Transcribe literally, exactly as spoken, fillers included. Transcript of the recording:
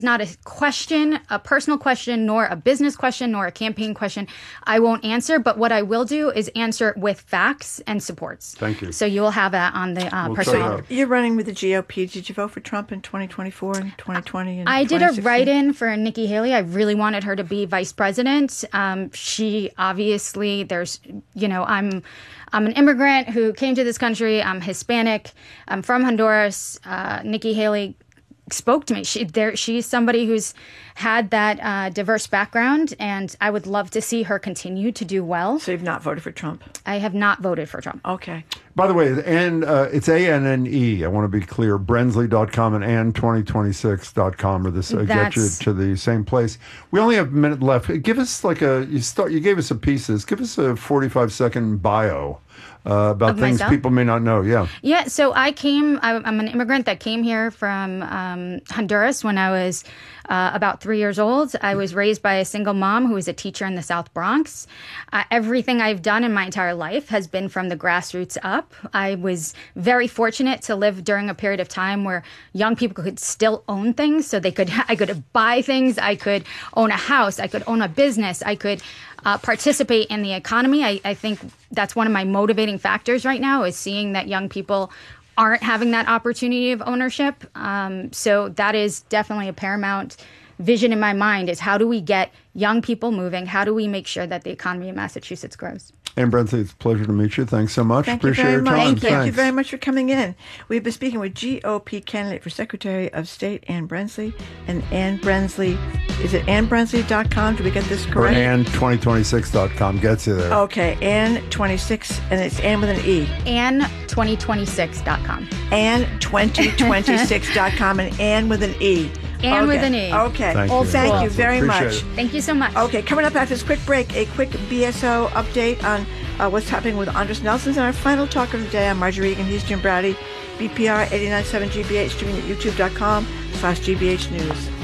not a question, a personal question, nor a business question, nor a campaign question I won't answer. But what I will do is answer it with facts and supports. Thank you. So you will have that on the uh, We'll personal. You're running with the G O P. Did you vote for Trump in twenty twenty-four and twenty twenty? And I did a twenty sixteen? write-in for Nikki Haley. I really wanted her to be vice president. Um, she obviously, there's, you know, I'm I'm an immigrant who came to this country. I'm Hispanic. I'm from Honduras. Uh, Nikki Haley spoke to me. She there she's somebody who's had that uh, diverse background, and I would love to see her continue to do well. So you've not voted for Trump? I have not voted for Trump. Okay. By the way, and uh, it's A N N E. I want to be clear. Brensley dot com and Ann twenty twenty-six dot com or this uh, get you to the same place. We only have a minute left. Give us like a you start. You gave us a pieces. Give us a forty-five second bio. Uh, about Of things myself? people may not know. Yeah. Yeah, so I came, I, I'm an immigrant that came here from um, Honduras when I was uh, about three years old. I was raised by a single mom who was a teacher in the South Bronx. Uh, everything I've done in my entire life has been from the grassroots up. I was very fortunate to live during a period of time where young people could still own things. So they could, I could buy things, I could own a house, I could own a business, I could Uh, participate in the economy. I, I think that's one of my motivating factors right now is seeing that young people aren't having that opportunity of ownership. Um, so that is definitely a paramount vision in my mind is how do we get young people moving? How do we make sure that the economy of Massachusetts grows? Ann Brensley, it's a pleasure to meet you. Thanks so much. Thank Appreciate you very your much. time. Thank you. Thank you Thanks. very much for coming in. We've been speaking with G O P candidate for Secretary of State Ann Brensley. And Ann Brensley, is it Ann Brensley dot com? Did we get this Or correct? Ann twenty twenty-six dot com gets you there. Okay, Ann twenty-six, and it's Ann with an E. Ann twenty twenty-six dot com. Ann twenty twenty-six dot com and Ann with an E. Ann okay. with an E. Okay. Thank well, you. thank Cool. you very Appreciate much. it. Thank you so much. Okay, coming up after this quick break, a quick B S O update on uh, what's happening with Andres Nelson's and our final talk of the day. I'm Marjorie Egan. He's Jim Browdy. B P R eighty-nine point seven G B H, streaming at youtube dot com slash G B H News.